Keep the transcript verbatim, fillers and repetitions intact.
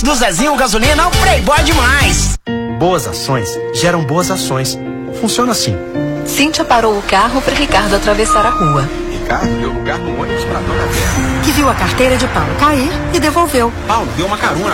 Do Zezinho Gasolina ao Playboy demais. Boas ações geram boas ações. Funciona assim. Cíntia parou o carro para Ricardo atravessar a rua. Ricardo deu lugar no ônibus para Dona Vera, que viu a carteira de Paulo cair e devolveu. Paulo deu uma carona